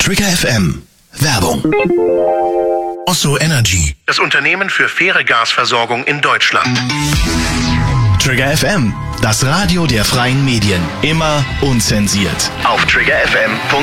Trigger FM. Werbung. Osso Energy, das Unternehmen für faire Gasversorgung in Deutschland. Trigger FM, das Radio der freien Medien. Immer unzensiert. Auf triggerfm.de